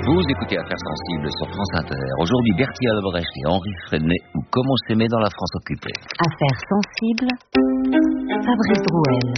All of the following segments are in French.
Vous écoutez Affaires sensibles sur France Inter. Aujourd'hui, Berthier Albrecht et Henri Freinet, ou Comment s'aimer dans la France occupée. Affaires sensibles, Fabrice Drouel.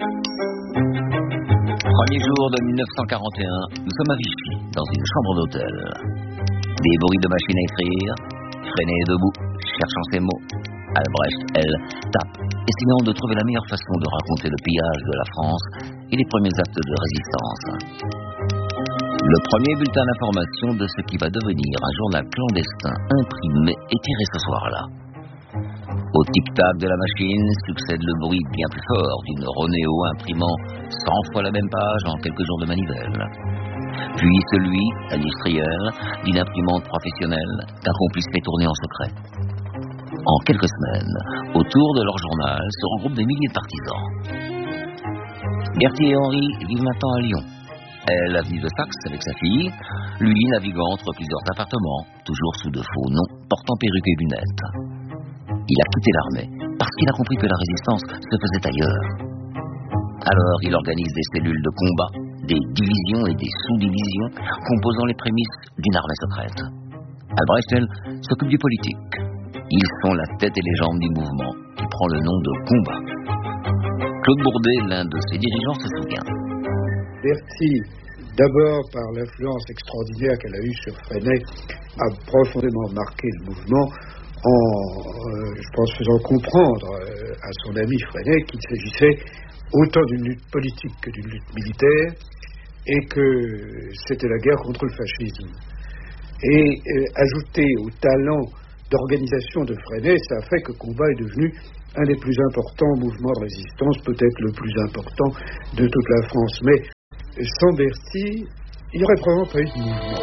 Premier jour de 1941, nous sommes à Vichy, dans une chambre d'hôtel. Des bruits de machines à écrire, Freinet est debout, cherchant ses mots. Albrecht, elle, tape, essayant de trouver la meilleure façon de raconter le pillage de la France et les premiers actes de résistance. Le premier bulletin d'information de ce qui va devenir un journal clandestin imprimé et tiré ce soir-là. Au tic-tac de la machine succède le bruit bien plus fort d'une Ronéo imprimant 100 fois la même page en quelques jours de manivelle. Puis celui, industriel, d'une imprimante professionnelle qu'un complice fait tourner en secret. En quelques semaines, autour de leur journal se regroupent des milliers de partisans. Berthier et Henri vivent maintenant à Lyon. Elle, avenue de Saxe avec sa fille, lui naviguant entre plusieurs appartements, toujours sous de faux noms, portant perruque et lunettes. Il a quitté l'armée parce qu'il a compris que la résistance se faisait ailleurs. Alors il organise des cellules de combat, des divisions et des sous-divisions composant les prémices d'une armée secrète. Albrecht, elle, s'occupe du politique. Ils sont la tête et les jambes du mouvement qui prend le nom de combat. Claude Bourdet, l'un de ses dirigeants, se souvient. Berthier, d'abord par l'influence extraordinaire qu'elle a eue sur Freinet, a profondément marqué le mouvement en, je pense, faisant comprendre à son ami Freinet qu'il s'agissait autant d'une lutte politique que d'une lutte militaire et que c'était la guerre contre le fascisme. Et ajouté au talent d'organisation de Freinet, ça a fait que Combat est devenu un des plus importants mouvements de résistance, peut-être le plus important de toute la France. Mais sans Berthier, il n'y aurait probablement pas eu de mouvement.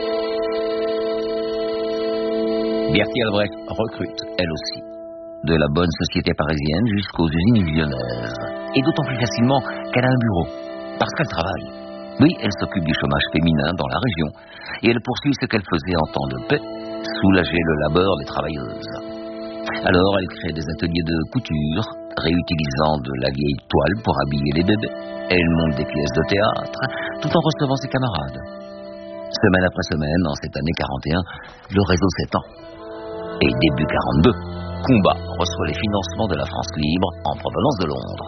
Berthier Albrecht recrute, elle aussi, de la bonne société parisienne jusqu'aux usines lyonnaises. Et d'autant plus facilement qu'elle a un bureau, parce qu'elle travaille. Oui, elle s'occupe du chômage féminin dans la région, et elle poursuit ce qu'elle faisait en temps de paix, soulager le labeur des travailleuses. Alors elle crée des ateliers de couture, réutilisant de la vieille toile pour habiller les bébés. Elle monte des pièces de théâtre, tout en recevant ses camarades. Semaine après semaine, en cette année 41, le réseau s'étend. Et début 42, Combat reçoit les financements de la France libre en provenance de Londres.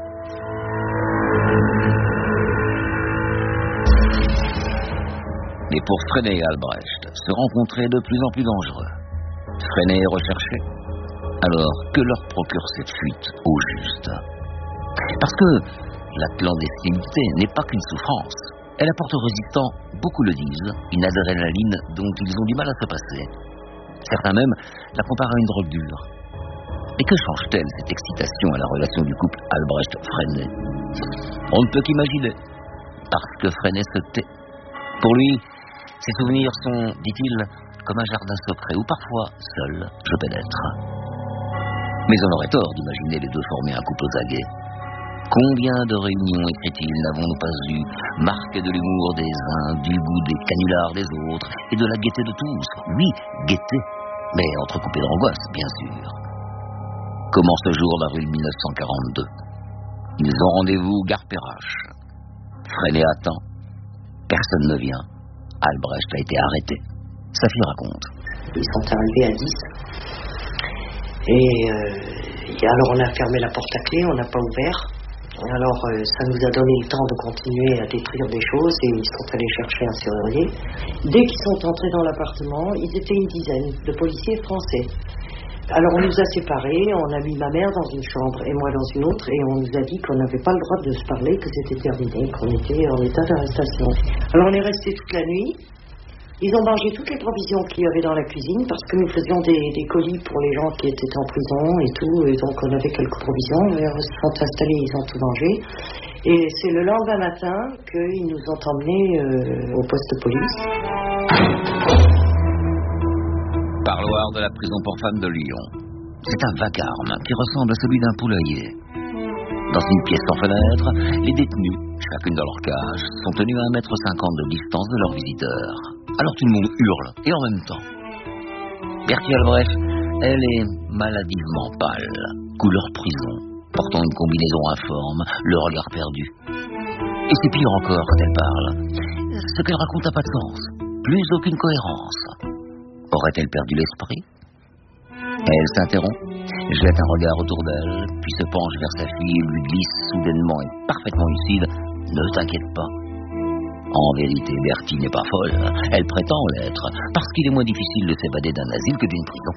Mais pour Freinet et Albrecht, se rencontrer est de plus en plus dangereux. Freinet est recherché. Alors, que leur procure cette fuite au juste? Parce que la clandestinité n'est pas qu'une souffrance. Elle apporte aux résistants, beaucoup le disent, une adrénaline dont ils ont du mal à se passer. Certains même la comparent à une drogue dure. Mais que change-t-elle cette excitation à la relation du couple Albrecht-Freinet? On ne peut qu'imaginer, parce que Freinet se tait. Pour lui, ses souvenirs sont, dit-il, comme un jardin secret où parfois, seul, je pénètre. Mais on aurait tort d'imaginer les deux former un couple aux aguets. Combien de réunions, écrit-il, n'avons-nous pas eu, marquées de l'humour des uns, du goût des canulars des autres, et de la gaieté de tous. Oui, gaieté, mais entrecoupée d'angoisse, bien sûr. Commence le jour d'avril 1942. Ils ont rendez-vous gare Perrache. Freinet attend. Personne ne vient. Albrecht a été arrêté. Sa fille raconte. Ils sont arrivés à 10. Et alors on a fermé la porte à clé, on n'a pas ouvert. Alors ça nous a donné le temps de continuer à détruire des choses et ils sont allés chercher un serrurier. Dès qu'ils sont entrés dans l'appartement, ils étaient une dizaine de policiers français. Alors on nous a séparés, on a mis ma mère dans une chambre et moi dans une autre et on nous a dit qu'on n'avait pas le droit de se parler, que c'était terminé, qu'on était en état d'arrestation. Alors on est resté toute la nuit. Ils ont mangé toutes les provisions qu'il y avait dans la cuisine parce que nous faisions des colis pour les gens qui étaient en prison et tout. Et donc on avait quelques provisions. Ils se sont installés, ils ont tout mangé. Et c'est le lendemain matin qu'ils nous ont emmenés au poste de police. Parloir de la prison pour femmes de Lyon. C'est un vacarme qui ressemble à celui d'un poulailler. Dans une pièce sans fenêtre, les détenus, chacune dans leur cage, sont tenus à 1,50 m de distance de leurs visiteurs. Alors tout le monde hurle, et en même temps. Berthier Albrecht, elle est maladivement pâle, couleur prison, portant une combinaison informe, le regard perdu. Et c'est pire encore quand elle parle. Ce qu'elle raconte n'a pas de sens. Plus aucune cohérence. Aurait-elle perdu l'esprit? Elle s'interrompt, jette un regard autour d'elle, puis se penche vers sa fille et lui glisse soudainement et parfaitement lucide: ne t'inquiète pas. En vérité, Bertie n'est pas folle. Elle prétend l'être, parce qu'il est moins difficile de s'évader d'un asile que d'une prison.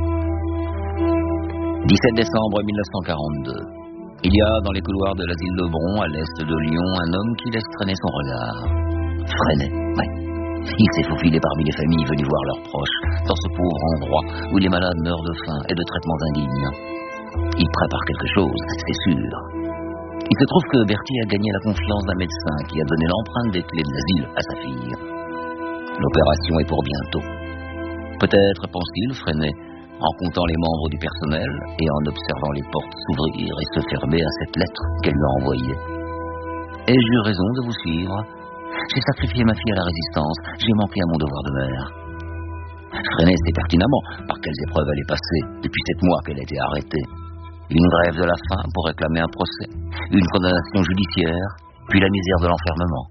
17 décembre 1942. Il y a dans les couloirs de l'asile de Bron, à l'est de Lyon, un homme qui laisse traîner son regard. Freinet, ouais. Il s'est faufilé parmi les familles venues voir leurs proches, dans ce pauvre endroit où les malades meurent de faim et de traitements indignes. Il prépare quelque chose, c'est sûr. Il se trouve que Bertie a gagné la confiance d'un médecin qui a donné l'empreinte des clés de l'asile à sa fille. L'opération est pour bientôt. Peut-être, pense-t-il, Freinet, en comptant les membres du personnel et en observant les portes s'ouvrir et se fermer à cette lettre qu'elle lui a envoyée. Ai-je eu raison de vous suivre? J'ai sacrifié ma fille à la résistance, j'ai manqué à mon devoir de mère. Freinet sait pertinemment par quelles épreuves elle est passée depuis 7 mois qu'elle a été arrêtée. Une grève de la faim pour réclamer un procès, une condamnation judiciaire, puis la misère de l'enfermement.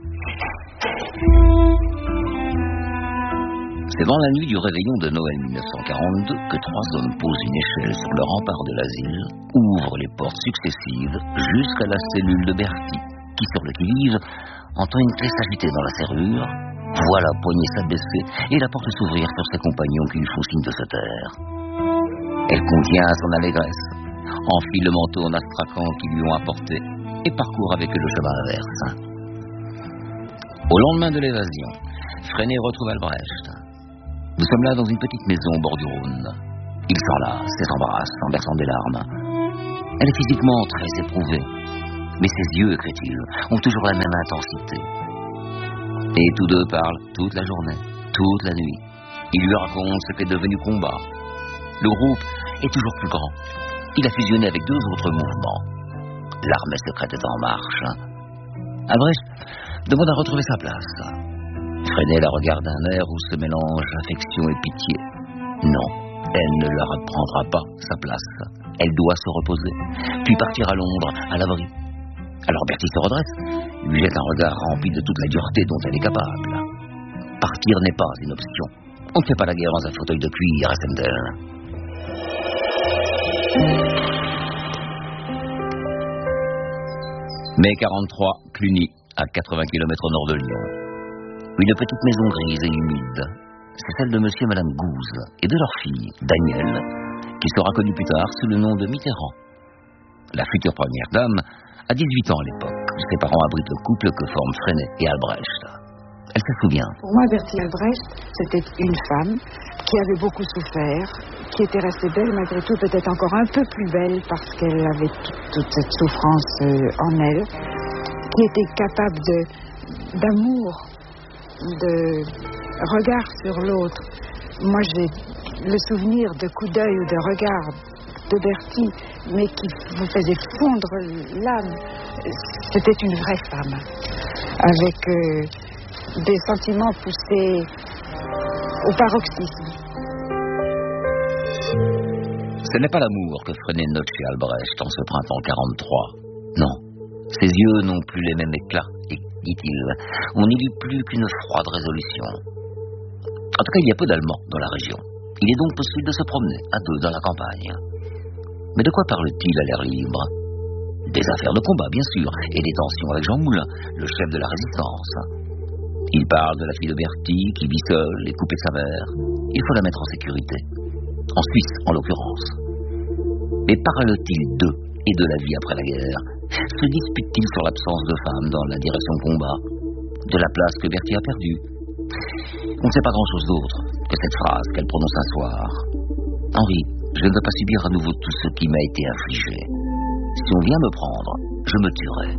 C'est dans la nuit du réveillon de Noël 1942 que 3 hommes posent une échelle sur le rempart de l'asile, ouvrent les portes successives jusqu'à la cellule de Bertie, qui, sur le qui-vive, entend une clé s'agiter dans la serrure, voit la poignée s'abaisser et la porte s'ouvrir sur ses compagnons qui lui font signe de se taire. Elle convient à son allégresse, enfile le manteau en astrakhan qu'ils lui ont apporté et parcourt avec eux le chemin inverse. Au lendemain de l'évasion, Freinet retrouve Albrecht. Nous sommes là dans une petite maison au bord du Rhône. Ils s'enlacent et s'embrassent en versant des larmes. Elle est physiquement très éprouvée, mais ses yeux, écrit-il, ont toujours la même intensité. Et tous deux parlent toute la journée, toute la nuit. Il lui raconte ce qu'est devenu Combat. Le groupe est toujours plus grand. Il a fusionné avec 2 autres mouvements. L'armée secrète est en marche. Albrecht demande à retrouver sa place. Freinet la regarde d'un air où se mélangent affection et pitié. Non, elle ne leur apprendra pas sa place. Elle doit se reposer, puis partir à Londres, à l'abri. Alors Bertie se redresse, lui jette un regard rempli de toute la dureté dont elle est capable. Partir n'est pas une option. On ne fait pas la guerre dans un fauteuil de cuir, SM-t-elle. Mai 43, Cluny, à 80 km au nord de Lyon. Une petite maison grise et humide. C'est celle de monsieur et madame Gouze et de leur fille, Danielle, qui sera connue plus tard sous le nom de Mitterrand. La future première dame a 18 ans à l'époque. Ses parents abritent le couple que forment Freinet et Albrecht. Elle se souvient. Pour moi, Bertie Albrecht, c'était une femme qui avait beaucoup souffert, qui était restée belle malgré tout, peut-être encore un peu plus belle parce qu'elle avait toute cette souffrance en elle, qui était capable d'amour, de regard sur l'autre. Moi, j'ai le souvenir de coups d'œil ou de regard de Bertie, mais qui vous faisait fondre l'âme. C'était une vraie femme, avec des sentiments poussés au paroxysme. Ce n'est pas l'amour que Freinet note chez Albrecht en ce printemps 43. Non, ses yeux n'ont plus les mêmes éclats, et, dit-il, on n'y lit plus qu'une froide résolution. En tout cas, il y a peu d'Allemands dans la région. Il est donc possible de se promener à 2 dans la campagne. Mais de quoi parle-t-il à l'air libre? Des affaires de combat, bien sûr, et des tensions avec Jean Moulin, le chef de la résistance. Il parle de la fille de Bertie, qui vit seule et coupée de sa mère. Il faut la mettre en sécurité. En Suisse, en l'occurrence. Mais parle-t-il d'eux et de la vie après la guerre? Se dispute-t-il sur l'absence de femmes dans la direction combat? De la place que Bertie a perdue? On ne sait pas grand-chose d'autre que cette phrase qu'elle prononce un soir. Henri, je ne veux pas subir à nouveau tout ce qui m'a été infligé. Si on vient me prendre, je me tuerai.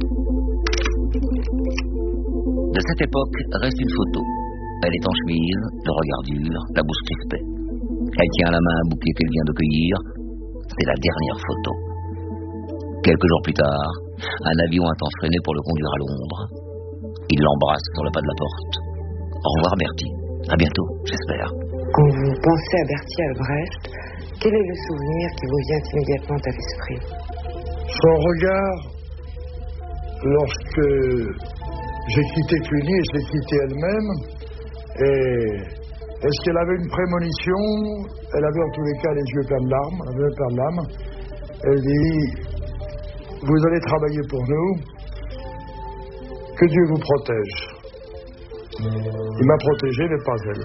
De cette époque reste une photo. Elle est en chemise, le regard dur, la bouche crispée. Elle tient à la main un bouquet qu'elle vient de cueillir. C'est la dernière photo. Quelques jours plus tard, un avion attend Freinet pour le conduire à Londres. Il l'embrasse sur le pas de la porte. Au revoir Bertie. À bientôt, j'espère. Quand vous pensez à Bertie Albrecht, quel est le souvenir qui vous vient immédiatement à l'esprit? Son regard, lorsque j'ai quitté Cluny et je l'ai quittée elle-même, Et est-ce qu'elle avait une prémonition? Elle avait en tous les cas les yeux pleins de larmes. Elle dit, vous allez travailler pour nous, que Dieu vous protège. Il m'a protégé, mais pas elle.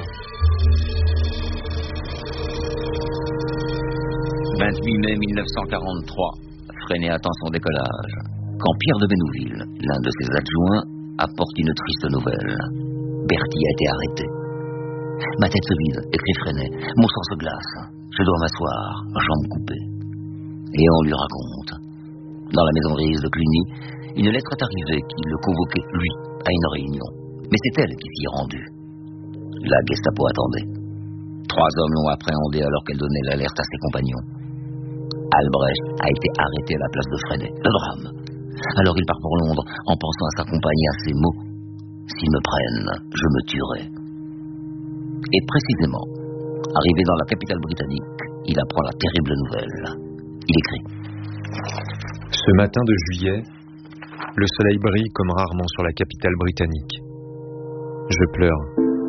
28 mai 1943, Freinet attend son décollage, quand Pierre de Bénouville, l'un de ses adjoints, apporte une triste nouvelle. Berthier a été arrêté. Ma tête se vide, écrit Freinet. Mon sang se glace. Je dois m'asseoir, jambes coupées. Et on lui raconte. Dans la maison grise de Cluny, une lettre est arrivée qui le convoquait, lui, à une réunion. Mais c'est elle qui s'y est rendue. La Gestapo attendait. 3 hommes l'ont appréhendée alors qu'elle donnait l'alerte à ses compagnons. Albrecht a été arrêté à la place de Freinet. Le drame. Alors il part pour Londres en pensant à sa compagne et à ses mots. S'ils me prennent, je me tuerai. Et précisément, arrivé dans la capitale britannique, il apprend la terrible nouvelle. Il écrit. Ce matin de juillet, le soleil brille comme rarement sur la capitale britannique. Je pleure.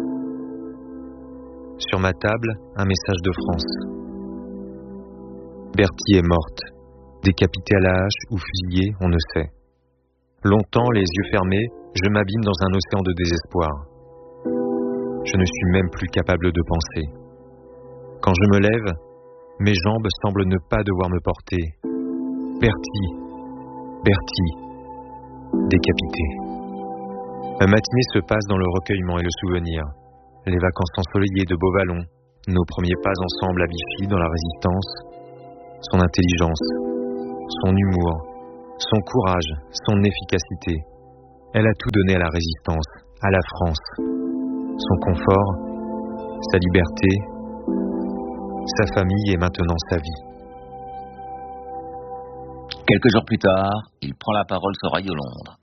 Sur ma table, un message de France. Berthier est morte, décapitée à la hache ou fusillée, on ne sait. Longtemps, les yeux fermés, je m'abîme dans un océan de désespoir. Je ne suis même plus capable de penser. Quand je me lève, mes jambes semblent ne pas devoir me porter. Berthier, décapitée. Ma matinée se passe dans le recueillement et le souvenir. Les vacances ensoleillées de Beauvallon, nos premiers pas ensemble à Vichy dans la Résistance, son intelligence, son humour, son courage, son efficacité. Elle a tout donné à la Résistance, à la France. Son confort, sa liberté, sa famille et maintenant sa vie. Quelques jours plus tard, il prend la parole sur Radio Londres.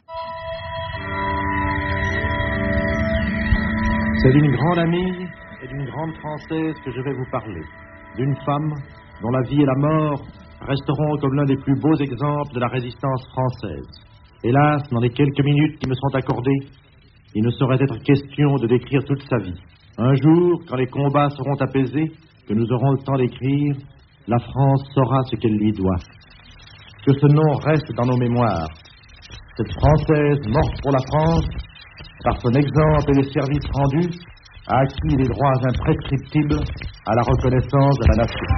C'est d'une grande amie et d'une grande Française que je vais vous parler. D'une femme dont la vie et la mort resteront comme l'un des plus beaux exemples de la résistance française. Hélas, dans les quelques minutes qui me sont accordées, il ne saurait être question de décrire toute sa vie. Un jour, quand les combats seront apaisés, que nous aurons le temps d'écrire, la France saura ce qu'elle lui doit. Que ce nom reste dans nos mémoires. Cette Française morte pour la France, par son exemple et les services rendus, a acquis les droits imprescriptibles à la reconnaissance de la nation.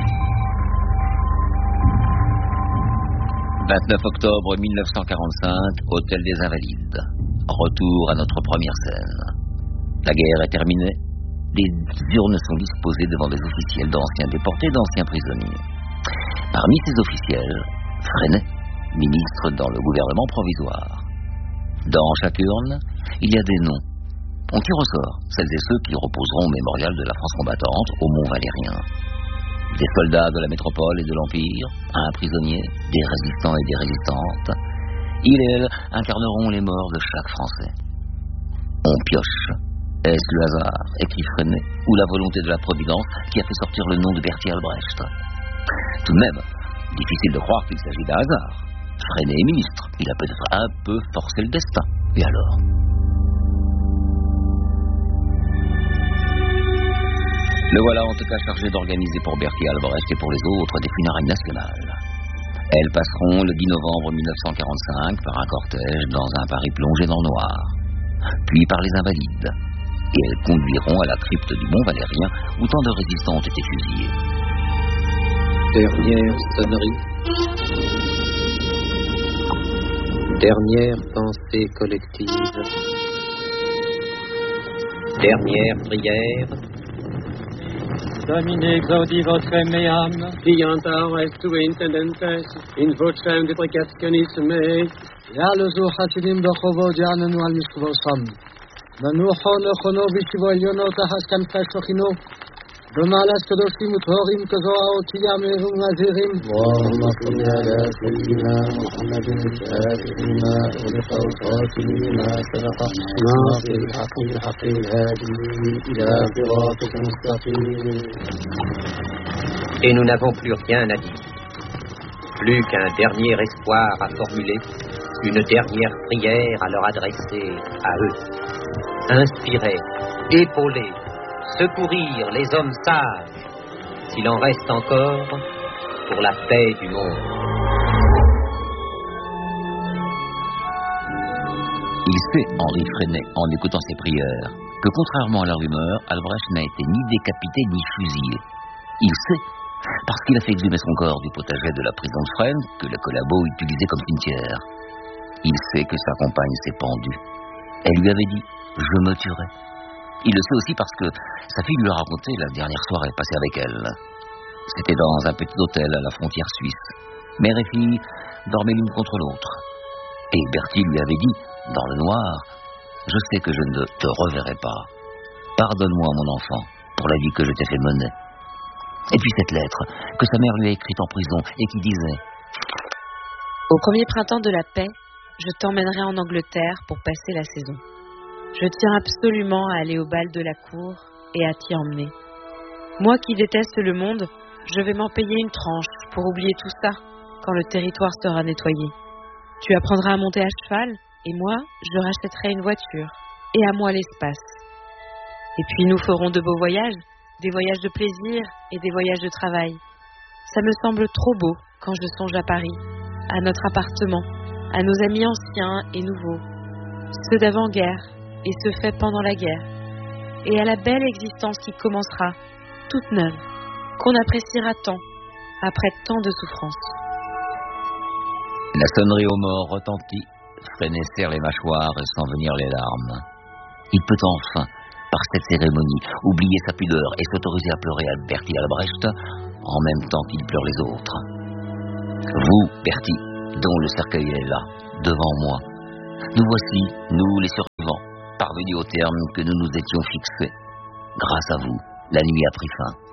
29 octobre 1945, Hôtel des Invalides. Retour à notre première scène. La guerre est terminée. Des urnes sont disposées devant des officiels d'anciens déportés, d'anciens prisonniers. Parmi ces officiels, Freinet, ministre dans le gouvernement provisoire. Dans chaque urne, il y a des noms. On tire au sort celles et ceux qui reposeront au mémorial de la France combattante au Mont Valérien. Des soldats de la métropole et de l'Empire, un prisonnier, des résistants et des résistantes. Ils et elles incarneront les morts de chaque Français. On pioche. Est-ce le hasard, écrit Freinet, ou la volonté de la Providence qui a fait sortir le nom de Berthier Albrecht? Tout de même, difficile de croire qu'il s'agit d'un hasard. Freinet est ministre, il a peut-être un peu forcé le destin. Et alors? Le voilà en tout cas chargé d'organiser pour Berthier Albrecht et pour les autres des funérailles nationales. Elles passeront le 10 novembre 1945 par un cortège dans un Paris plongé dans le noir, puis par les Invalides, et elles conduiront à la crypte du Mont Valérien où tant de résistants ont été fusillés. Dernière sonnerie. Dernière pensée collective. Dernière prière. Domine exaudi votre meam, fianta restu intendentes, in vocem deprecationis mei, yalzu hasidim bchovod yananu al mishvosam. Nanuchon chono vishvoyono tahaskan kashochino, במעלת קדושים וטהורים כזוהר וקיימם ונזירים. اللهم صل على سيدنا محمد الفاتح لما أغلق والخاتم لما سبق ناصر الحق بالحق الهادي إلى صراطك المستقيم. Et nous n'avons plus rien à dire. Plus qu'un dernier espoir à formuler, une dernière prière à leur adresser à eux. inspirer, épauler, secourir les hommes sages, s'il en reste encore pour la paix du monde. Il sait, Henri Freinet, en écoutant ses prières, que contrairement à la rumeur, Albrecht n'a été ni décapité ni fusillé. Il sait, parce qu'il a fait exhumer son corps du potager de la prison de Fresnes, que les collabos utilisaient comme cimetière. Il sait que sa compagne s'est pendue. Elle lui avait dit « Je me tuerai ». Il le sait aussi parce que sa fille lui a raconté la dernière soirée passée avec elle. C'était dans un petit hôtel à la frontière suisse. Mère et fille dormaient l'une contre l'autre. Et Bertie lui avait dit, dans le noir, « Je sais que je ne te reverrai pas. Pardonne-moi, mon enfant, pour la vie que je t'ai fait mener. » Et puis cette lettre que sa mère lui a écrite en prison et qui disait « Au premier printemps de la paix, je t'emmènerai en Angleterre pour passer la saison. Je tiens absolument à aller au bal de la cour et à t'y emmener. Moi qui déteste le monde, je vais m'en payer une tranche pour oublier tout ça quand le territoire sera nettoyé. Tu apprendras à monter à cheval et moi, je rachèterai une voiture et à moi l'espace. Et puis nous ferons de beaux voyages, des voyages de plaisir et des voyages de travail. Ça me semble trop beau quand je songe à Paris, à notre appartement, à nos amis anciens et nouveaux, ceux d'avant-guerre et ceux faits pendant la guerre, et à la belle existence qui commencera, toute neuve, qu'on appréciera tant, après tant de souffrances. » La sonnerie aux morts retentit, Freinet serre les mâchoires et sent venir les larmes. Il peut enfin, par cette cérémonie, oublier sa pudeur et s'autoriser à pleurer à Bertie Albrecht en même temps qu'il pleure les autres. Vous, Bertie, dont le cercueil est là, devant moi, nous voici, nous les survivants, parvenus au terme que nous nous étions fixés. Grâce à vous, la nuit a pris fin.